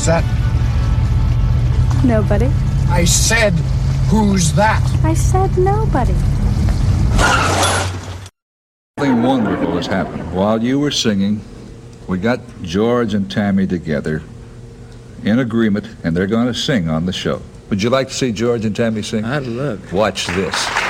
Who's that? Nobody. I said, who's that? I said nobody. Something wonderful has happened. While you were singing, we got George and Tammy together in agreement, and they're going to sing on the show. Would you like to see George and Tammy sing? I'd love it. Watch this.